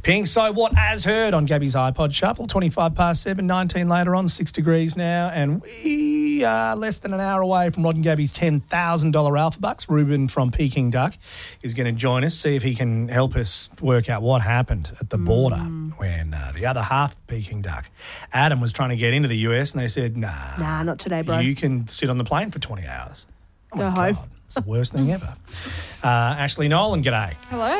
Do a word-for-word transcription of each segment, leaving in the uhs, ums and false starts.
Pink, so what, as heard on Gabby's iPod Shuffle, twenty-five past seven, nineteen later on, six degrees now, and we are less than an hour away from Rod and Gabby's ten thousand dollars Alpha Bucks. Ruben from Peking Duck is going to join us, see if he can help us work out what happened at the border mm. when uh, the other half of Peking Duck, Adam, was trying to get into the U S and they said, nah. Nah, not today, bro. You can sit on the plane for twenty hours. Oh Go home. God, it's the worst thing ever. Uh, Ashley Nolan, g'day. Hello.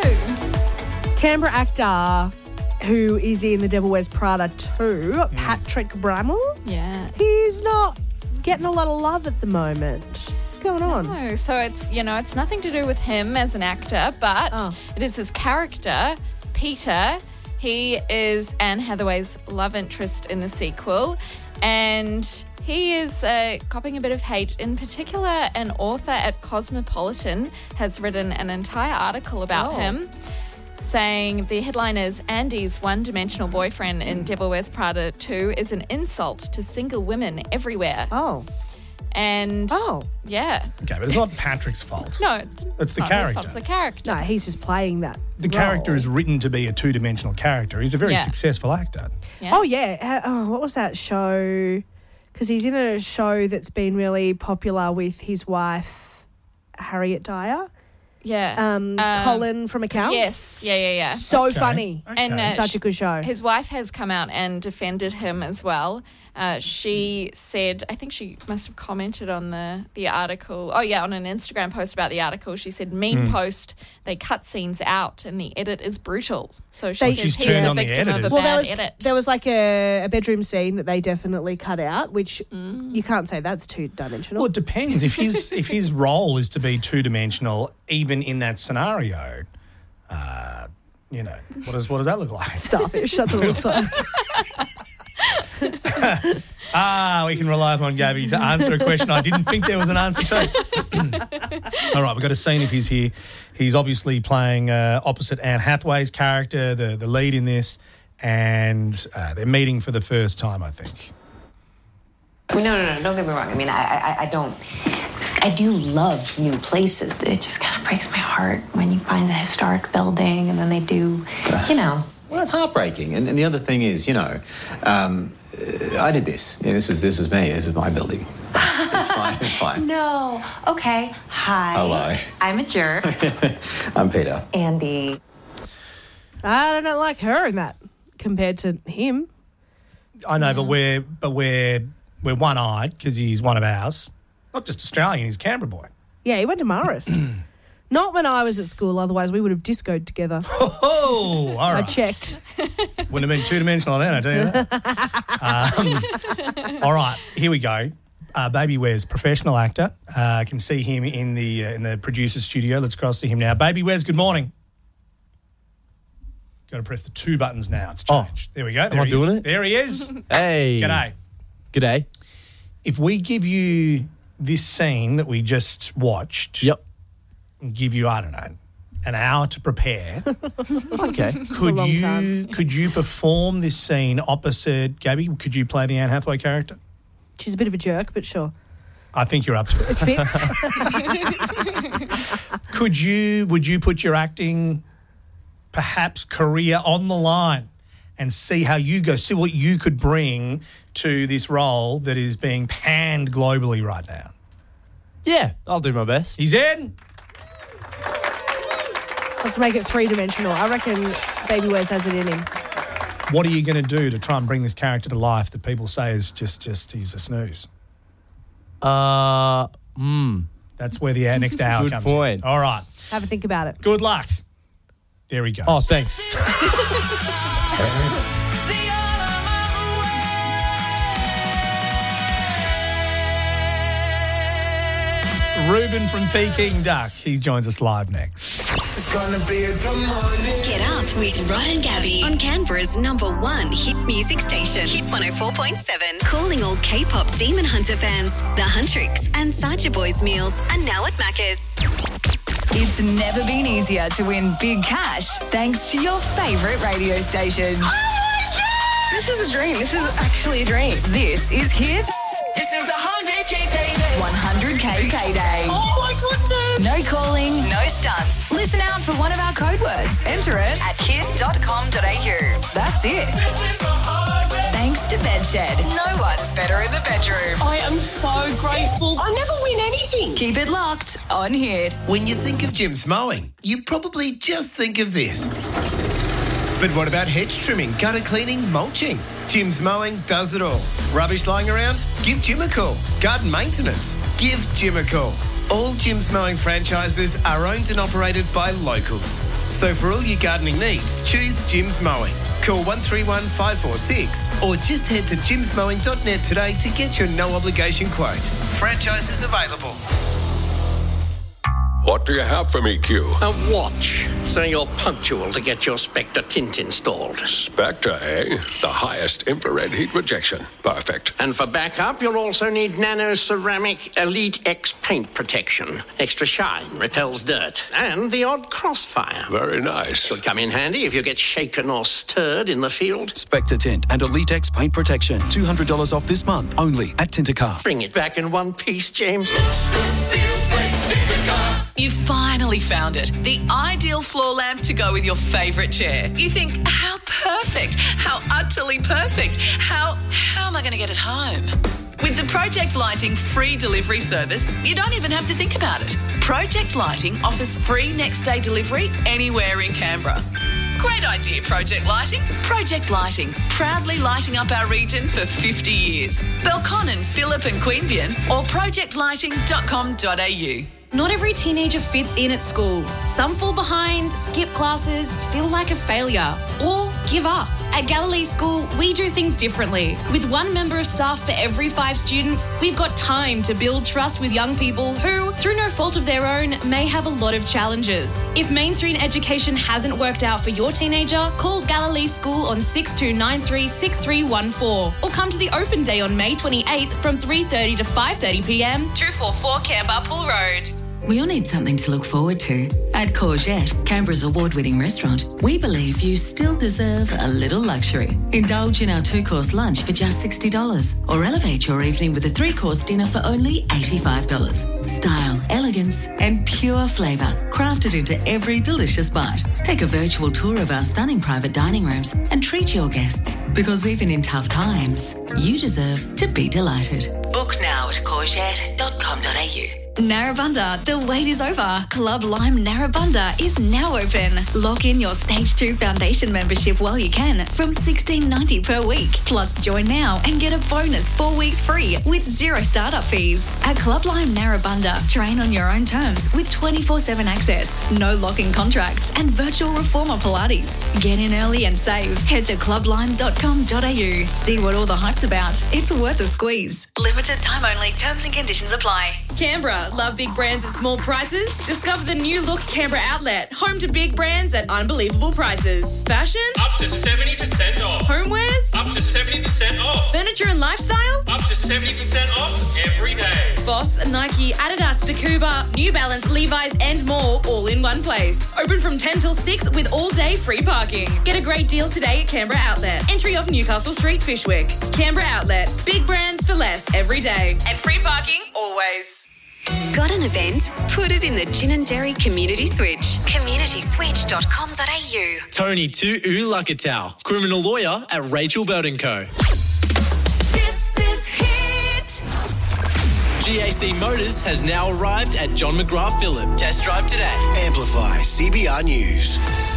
Canberra actor who is in The Devil Wears Prada two, mm. Patrick Bramall. Yeah. He's not getting a lot of love at the moment. What's going on? No, so it's, you know, it's nothing to do with him as an actor, but oh. it is his character, Peter. He is Anne Hathaway's love interest in the sequel, and he is uh, copping a bit of hate. In particular, an author at Cosmopolitan has written an entire article about oh. him, saying the headline is Andy's one-dimensional boyfriend in Devil Wears Prada two is an insult to single women everywhere. Oh. And, oh. yeah. Okay, but it's not Patrick's fault. No, it's, it's the not character. His fault, it's the character. No, he's just playing that The role. character is written to be a two-dimensional character. He's a very Yeah. successful actor. Yeah. Oh, yeah. Oh, what was that show? Because he's in a show that's been really popular with his wife, Harriet Dyer. Yeah. Um, Um, Colin from Accounts. Yes. Yeah, yeah, yeah. So Okay. funny. Okay. And, uh, Such a good show. His wife has come out and defended him as well. Uh, she said, I think she must have commented on the, the article. Oh, yeah, on an Instagram post about the article. She said, mean Mm. post, they cut scenes out and the edit is brutal. So she They- says She's he's turned the on the victim of a editors. Well, bad there was edit. there was like a, a bedroom scene that they definitely cut out, which Mm. you can't say that's two dimensional. Well, it depends. If his if his role is to be two-dimensional, even in that scenario, uh, you know, what does what does that look like? Starfish, that's what it looks like. Ah, we can rely upon Gabby to answer a question I didn't think there was an answer to. All right, we've got a scene of his here. He's obviously playing uh, opposite Anne Hathaway's character, the, the lead in this, and uh, they're meeting for the first time, I think. No, no, no, don't get me wrong. I mean, I, I, I don't... I do love new places. It just kind of breaks my heart when you find a historic building and then they do, you know... Well, it's heartbreaking. And, and the other thing is, you know, um, uh, I did this. Yeah, this was this was me. This is my building. It's fine. It's fine. No. Okay. Hi. Hello. I'm a jerk. I'm Peter. Andy. I don't like her in that compared to him. I know, but we're but we're we're one-eyed because he's one of ours. Not just Australian, he's a Canberra boy. Yeah, he went to Marist. Not when I was at school, otherwise we would have discoed together. Oh, all I right. checked. Wouldn't have been two-dimensional then, I tell you that. um, all right, here we go. Uh, Baby Wes, professional actor. Uh, I can see him in the uh, in the producer's studio. Let's cross to him now. Baby Wes, good morning. Got to press the two buttons now. It's changed. Oh, there we go. There am I he doing is. it? There he is. Hey. G'day. G'day. If we give you this scene that we just watched, Yep. and give you, I don't know, an hour to prepare, Okay. could long you time. could you perform this scene opposite Gabby? Could you play the Anne Hathaway character? She's a bit of a jerk, but sure. I think you're up to it. It fits. Could you, would you put your acting, perhaps career on the line and see how you go, see what you could bring to this role that is being panned globally right now? Yeah, I'll do my best. He's in. Let's make it three-dimensional. I reckon Baby Wes has it in him. What are you going to do to try and bring this character to life that people say is just, just he's a snooze? Uh, mm. That's where the next hour Good comes point. in. All right. Have a think about it. Good luck. There he goes. Oh, thanks. Ruben from Peking Duck. He joins us live next. It's gonna be a good morning. Get up with Rod and Gabby on Canberra's number one hit music station, Hit one oh four point seven. Calling all K-pop Demon Hunter fans, the Huntrix and Sacha Boys meals are now at Macca's. It's never been easier to win big cash thanks to your favourite radio station. Oh my God! This is a dream. This is actually a dream. This is Hits. This is the one hundred K payday. one hundred K payday. Oh my goodness! No calling, no stunts. Listen out for one of our code words. Enter it at hit dot com dot a u. That's it. Thanks to Bedshed. No one's better in the bedroom. I am so grateful. I never win anything. Keep it locked on Hit. When you think of Jim's Mowing, you probably just think of this. But what about hedge trimming, gutter cleaning, mulching? Jim's Mowing does it all. Rubbish lying around? Give Jim a call. Garden maintenance? Give Jim a call. All Jim's Mowing franchises are owned and operated by locals. So for all your gardening needs, choose Jim's Mowing. Call one three one five four six or just head to jims mowing dot net today to get your no-obligation quote. Franchises available. What do you have for me, Q? A watch, so you're punctual to get your Spectre tint installed. Spectre, eh? The highest infrared heat rejection. Perfect. And for backup, you'll also need Nano Ceramic Elite X paint protection. Extra shine, repels dirt, and the odd crossfire. Very nice. Could come in handy if you get shaken or stirred in the field. Spectre Tint and Elite X paint protection. two hundred dollars off this month, only at Tintercar. Bring it back in one piece, James. You finally found it. The ideal floor lamp to go with your favourite chair. You think, how perfect, how utterly perfect, how, how am I going to get it home? With the Project Lighting free delivery service, you don't even have to think about it. Project Lighting offers free next day delivery anywhere in Canberra. Great idea, Project Lighting. Project Lighting, proudly lighting up our region for fifty years. Belconnen, Phillip and Queanbeyan or project lighting dot com dot a u. Not every teenager fits in at school. Some fall behind, skip classes, feel like a failure, or give up. At Galilee School, we do things differently. With one member of staff for every five students, we've got time to build trust with young people who, through no fault of their own, may have a lot of challenges. If mainstream education hasn't worked out for your teenager, call Galilee School on six two nine three, six three one four or come to the open day on May twenty-eighth from three thirty to five thirty p m, two forty-four Canberra Pool Road. We all need something to look forward to. At Courgette, Canberra's award-winning restaurant, we believe you still deserve a little luxury. Indulge in our two-course lunch for just sixty dollars or elevate your evening with a three-course dinner for only eighty-five dollars. Style, elegance and pure flavour crafted into every delicious bite. Take a virtual tour of our stunning private dining rooms and treat your guests, because even in tough times, you deserve to be delighted. Book now at courgette dot com dot a u. Narrabundah, the wait is over. Club Lime Narrabundah is now open. Lock in your Stage two Foundation membership while you can from sixteen ninety per week. Plus, join now and get a bonus four weeks free with zero startup fees. At Club Lime Narrabundah, train on your own terms with twenty-four seven access, no lock-in contracts and virtual reformer Pilates. Get in early and save. Head to club lime dot com dot a u. See what all the hype's about. It's worth a squeeze. Limited time only. Terms and conditions apply. Canberra, love big brands at small prices? Discover the new look Canberra Outlet, home to big brands at unbelievable prices. Fashion? Up to seventy percent off. Homewares? Up to seventy percent off. Furniture and lifestyle? Up to seventy percent off every day. Boss, Nike, Adidas, Takuba, New Balance, Levi's and more, all in one place. Open from ten till six with all day free parking. Get a great deal today at Canberra Outlet. Entry off Newcastle Street, Fishwick. Canberra Outlet. Big brands for less every day. And free parking always. Got an event? Put it in the Gin and Dairy Community Switch. community switch dot com dot a u. Tony Tu Ulakatau, criminal lawyer at Rachel Bird and Co. This is Hit. G A C Motors has now arrived at John McGrath Phillip. Test drive today. Amplify C B R News.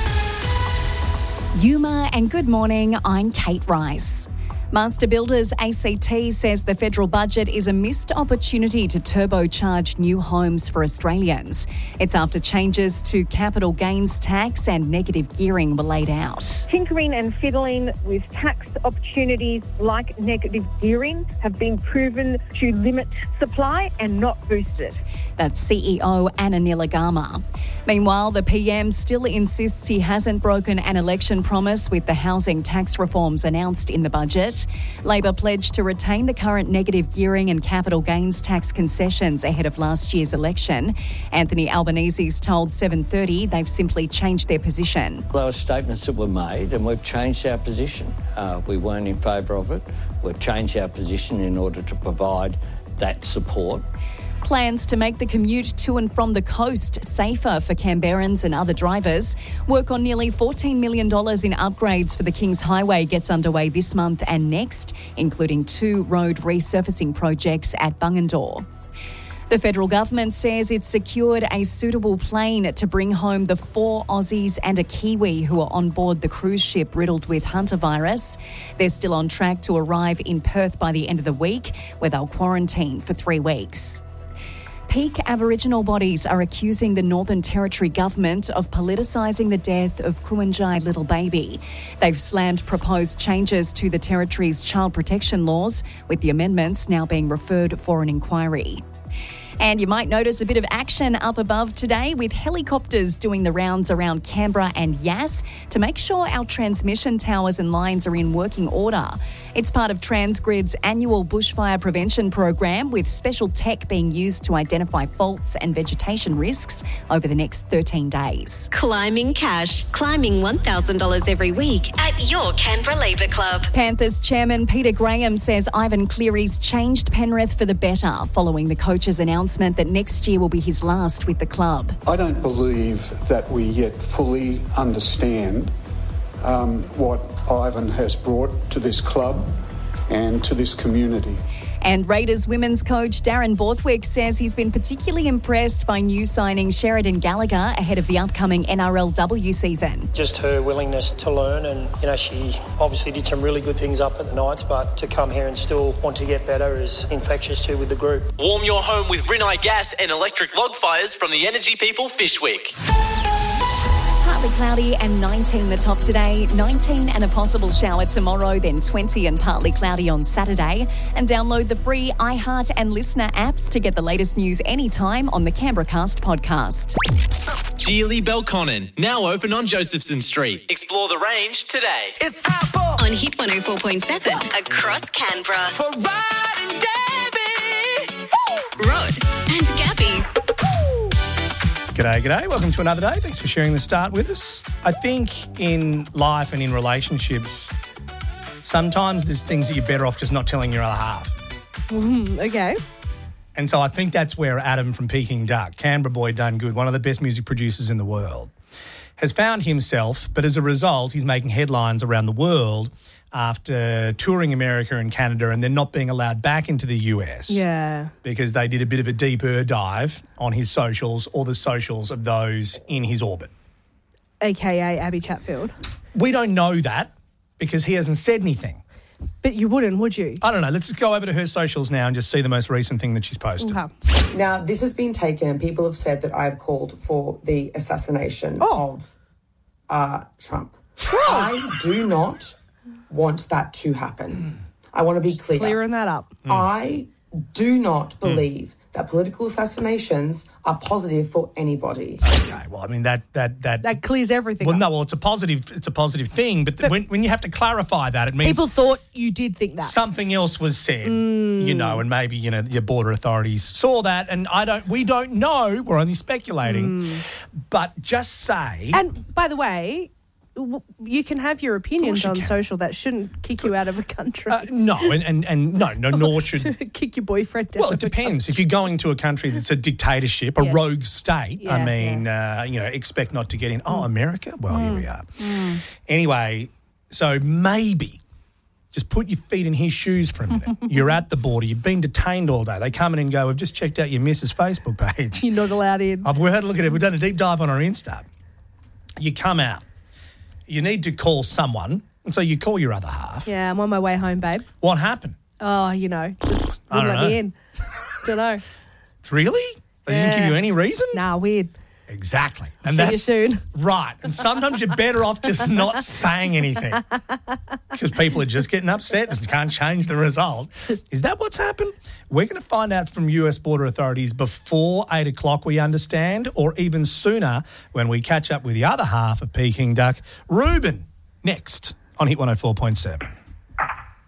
Yuma and good morning, I'm Kate Rice. Master Builders A C T says the federal budget is a missed opportunity to turbocharge new homes for Australians. It's after changes to capital gains tax and negative gearing were laid out. Tinkering and fiddling with tax opportunities like negative gearing have been proven to limit supply and not boost it. That's C E O Anna Nilagama. Meanwhile, the P M still insists he hasn't broken an election promise with the housing tax reforms announced in the budget. Labor pledged to retain the current negative gearing and capital gains tax concessions ahead of last year's election. Anthony Albanese's told seven thirty they've simply changed their position. There were statements that were made and we've changed our position. Uh, we weren't in favour of it. We've changed our position in order to provide that support. Plans to make the commute to and from the coast safer for Canberrans and other drivers. Work on nearly fourteen million dollars in upgrades for the Kings Highway gets underway this month and next, including two road resurfacing projects at Bungendore. The federal government says it's secured a suitable plane to bring home the four Aussies and a Kiwi who are on board the cruise ship riddled with hantavirus. They're still on track to arrive in Perth by the end of the week, where they'll quarantine for three weeks. Peak Aboriginal bodies are accusing the Northern Territory government of politicising the death of Kuinjai Little Baby. They've slammed proposed changes to the Territory's child protection laws, with the amendments now being referred for an inquiry. And you might notice a bit of action up above today with helicopters doing the rounds around Canberra and Yass to make sure our transmission towers and lines are in working order. It's part of Transgrid's annual bushfire prevention program, with special tech being used to identify faults and vegetation risks over the next thirteen days. Climbing cash. Climbing one thousand dollars every week at your Canberra Labour Club. Panthers chairman Peter Graham says Ivan Cleary's changed Penrith for the better following the coach's announcement that next year will be his last with the club. I don't believe that we yet fully understand um, what Ivan has brought to this club and to this community. And Raiders women's coach Darren Borthwick says he's been particularly impressed by new signing Sheridan Gallagher ahead of the upcoming N R L W season. Just her willingness to learn, and you know, she obviously did some really good things up at the Knights, but to come here and still want to get better is infectious too with the group. Warm your home with Rinnai gas and electric log fires from the Energy People Fish Week. Partly cloudy and nineteen the top today, nineteen and a possible shower tomorrow, then twenty and partly cloudy on Saturday. And download the free iHeart and Listener apps to get the latest news anytime on the Canberra Cast podcast. Geely Belconnen, now open on Josephson Street. Explore the range today. It's time for on Hit one oh four point seven across Canberra. For Rod and Gabby. Rod and Gabby. G'day, g'day. Welcome to another day. Thanks for sharing the start with us. I think in life and in relationships, sometimes there's things that you're better off just not telling your other half. Mm, okay. And so I think that's where Adam from Peking Duck, Canberra boy done good, one of the best music producers in the world, has found himself, but as a result, he's making headlines around the world after touring America and Canada and then not being allowed back into the U S. Yeah. Because they did a bit of a deeper dive on his socials or the socials of those in his orbit. A K A Abby Chatfield. We don't know that because he hasn't said anything. But you wouldn't, would you? I don't know. Let's just go over to her socials now and just see the most recent thing that she's posted. Okay. Now, this has been taken and people have said that I've called for the assassination oh. of uh, Trump. I do not want that to happen. I want to be clear. Clearing that up. Mm. I do not believe mm. that political assassinations are positive for anybody. Okay, well, I mean, that... That that, that clears everything Well, up. no, well, it's a positive it's a positive thing, but, but when, when you have to clarify that, it means... People thought you did think that. Something else was said, mm. you know, and maybe, you know, your border authorities saw that, and I don't... We don't know. We're only speculating. Mm. But just say... And, by the way... You can have your opinions on can. social. That shouldn't kick you out of a country. Uh, no, and, and, and no, no, nor should... kick your boyfriend out Well, it of depends. If you're going to a country that's a dictatorship, a yes. rogue state, yeah, I mean, yeah. uh, you know, expect not to get in. Oh, America? Well, mm. here we are. Mm. Anyway, so maybe just put your feet in his shoes for a minute. You're at the border. You've been detained all day. They come in and go, we've just checked out your missus Facebook page. You're not allowed in. I've we had a look at it. We've done a deep dive on our Insta. You come out. You need to call someone, and so you call your other half. Yeah, I'm on my way home, babe. What happened? Oh, you know, just I wouldn't don't let know. me in. Don't know. Really? They yeah. didn't give you any reason? Nah, weird. Exactly. And See that's, you soon. Right. And sometimes you're better off just not saying anything because people are just getting upset and can't change the result. Is that what's happened? We're going to find out from U S border authorities before eight o'clock, we understand, or even sooner when we catch up with the other half of Peking Duck, Ruben, next on Hit one oh four point seven.